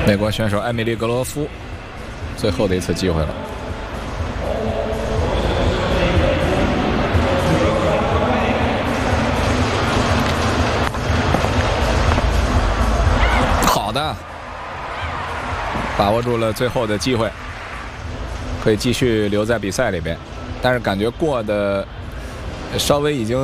美国选手艾米丽·格罗夫最后的一次机会了。好的，把握住了最后的机会，可以继续留在比赛里边，但是感觉过的稍微已经